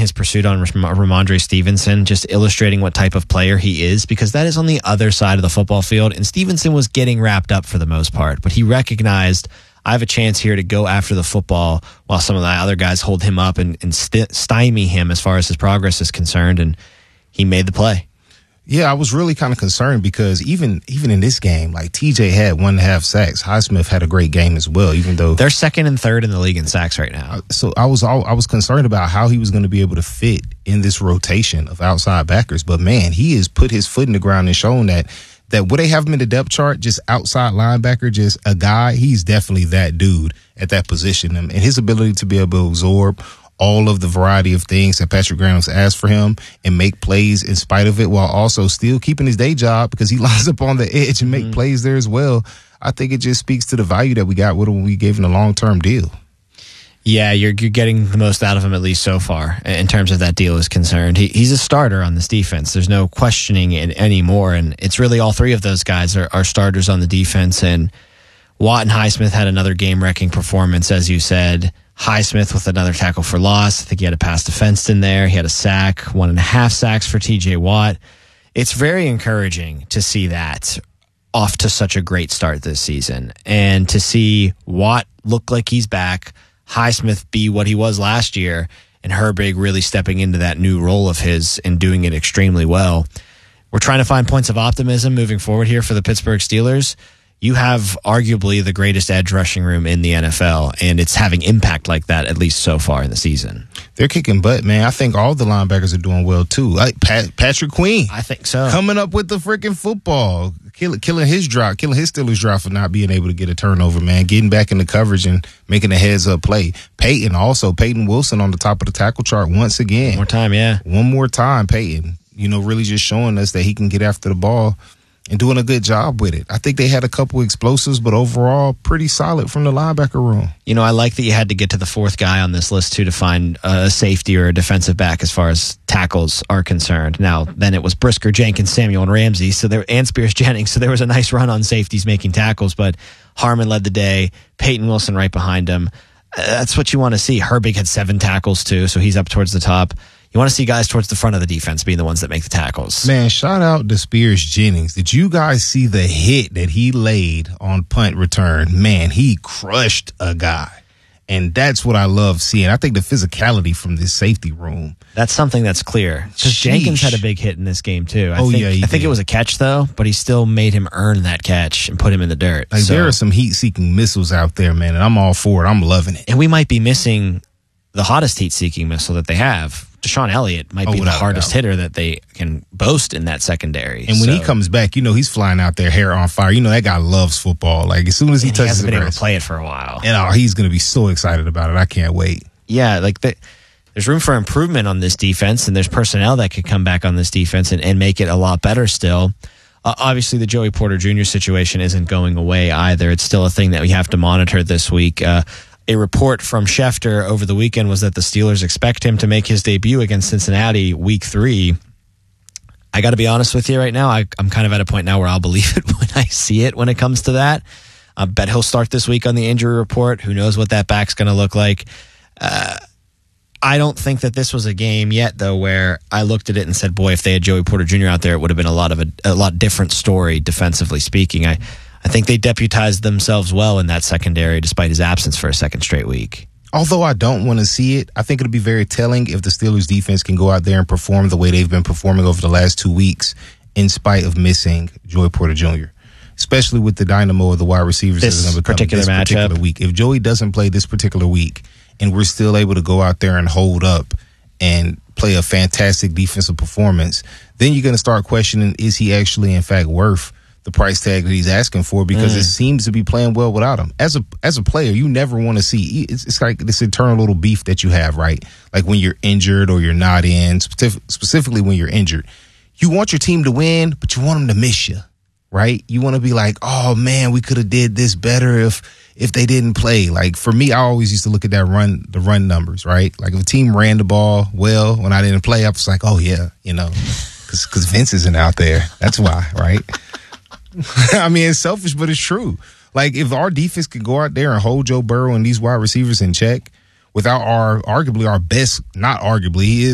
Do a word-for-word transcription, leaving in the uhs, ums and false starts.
his pursuit on Ramondre Stevenson, just illustrating what type of player he is, because that is on the other side of the football field, and Stevenson was getting wrapped up for the most part, but he recognized, I have a chance here to go after the football while some of the other guys hold him up and, and st- stymie him as far as his progress is concerned, and he made the play. Yeah, I was really kind of concerned because even even in this game, like T J had one and a half sacks. Highsmith had a great game as well, even though they're second and third in the league in sacks right now. So I was all, I was concerned about how he was going to be able to fit in this rotation of outside backers. But man, he has put his foot in the ground and shown that that would they have him in the depth chart, just outside linebacker, just a guy. He's definitely that dude at that position, and his ability to be able to absorb all of the variety of things that Patrick Graham's asked for him and make plays in spite of it, while also still keeping his day job because he lines up on the edge and make mm-hmm. plays there as well. I think it just speaks to the value that we got with him when we gave him a long-term deal. Yeah, you're you're getting the most out of him, at least so far, in terms of that deal is concerned. He, he's a starter on this defense. There's no questioning it anymore, and it's really all three of those guys are, are starters on the defense, and Watt and Highsmith had another game-wrecking performance, as you said. Highsmith with another tackle for loss. I think he had a pass defensed in there. He had a sack, one and a half sacks for T J Watt. It's very encouraging to see that off to such a great start this season, and to see Watt look like he's back, Highsmith be what he was last year, and Herbig really stepping into that new role of his and doing it extremely well. We're trying to find points of optimism moving forward here for the Pittsburgh Steelers. You have arguably the greatest edge rushing room in the N F L, and it's having impact like that, at least so far in the season. They're kicking butt, man. I think all the linebackers are doing well, too. Like Pat, Patrick Queen. I think so. Coming up with the freaking football. Kill, killing his drop, killing his Steelers drop for not being able to get a turnover, man. Getting back in the coverage and making a heads-up play. Peyton also, Peyton Wilson on the top of the tackle chart once again. One more time, yeah. One more time, Peyton. You know, really just showing us that he can get after the ball and doing a good job with it. I think they had a couple explosives, but overall, pretty solid from the linebacker room. You know, I like that you had to get to the fourth guy on this list, too, to find a safety or a defensive back as far as tackles are concerned. Now, then it was Brisker, Jenkins, Samuel, and Ramsey, so there, and Spears Jennings, so there was a nice run on safeties making tackles, but Harmon led the day, Peyton Wilson right behind him. Uh, that's what you want to see. Herbig had seven tackles, too, so he's up towards the top. You want to see guys towards the front of the defense being the ones that make the tackles. Man, shout out to Spears Jennings. Did you guys see the hit that he laid on punt return? Man, he crushed a guy. And that's what I love seeing. I think the physicality from this safety room. That's something that's clear. Because Jenkins had a big hit in this game, too. I oh, think, yeah, he I think did. It was a catch, though, but he still made him earn that catch and put him in the dirt. Like, so, there are some heat-seeking missiles out there, man, and I'm all for it. I'm loving it. And we might be missing the hottest heat-seeking missile that they have. Deshaun Elliott might oh, be the hardest doubt. hitter that they can boast in that secondary. And when so, he comes back, you know, he's flying out there, hair on fire. You know, that guy loves football. Like, as soon as he and touches he hasn't the been grass, able to play it for a while. And oh, he's going to be so excited about it. I can't wait. Yeah, like the, there's room for improvement on this defense, and there's personnel that could come back on this defense and, and make it a lot better still. Uh, obviously, the Joey Porter Junior situation isn't going away either. It's still a thing that we have to monitor this week. Uh, A report from Schefter over the weekend was that the Steelers expect him to make his debut against Cincinnati week three. I got to be honest with you right now. I, I'm kind of at a point now where I'll believe it when I see it when it comes to that. I bet he'll start this week on the injury report. Who knows what that back's going to look like. Uh, I don't think that this was a game yet, though, where I looked at it and said, boy, if they had Joey Porter Junior out there, it would have been a lot of a, a lot different story defensively speaking. I I think they deputized themselves well in that secondary despite his absence for a second straight week. Although I don't want to see it, I think it'll be very telling if the Steelers defense can go out there and perform the way they've been performing over the last two weeks in spite of missing Joey Porter Junior, especially with the dynamo of the wide receivers this that are going to particular this matchup. particular week. If Joey doesn't play this particular week and we're still able to go out there and hold up and play a fantastic defensive performance, then you're going to start questioning, is he actually in fact worth the price tag that he's asking for, because mm. it seems to be playing well without him. As a as a player, you never want to see, it's, it's like this internal little beef that you have, right? Like when you're injured or you're not in, specific, specifically when you're injured. You want your team to win, but you want them to miss you, right? You want to be like, oh man, we could have did this better if if they didn't play. Like for me, I always used to look at that run, the run numbers, right? Like if a team ran the ball well when I didn't play, I was like, oh yeah, you know, because because Vince isn't out there. That's why, right? I mean, it's selfish, but it's true. Like, if our defense could go out there and hold Joe Burrow and these wide receivers in check without our, arguably our best, not arguably, he is